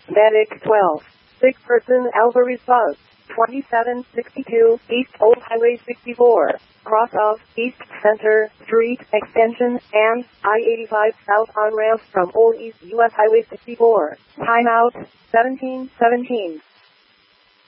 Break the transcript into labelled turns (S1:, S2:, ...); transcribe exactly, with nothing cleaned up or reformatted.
S1: Medic twelve. Sick person Alvarez Bus. twenty-seven sixty-two East Old Highway sixty-four. Cross of East Center Street Extension and I eighty-five South on ramp from Old East U S Highway sixty-four. Timeout seventeen seventeen.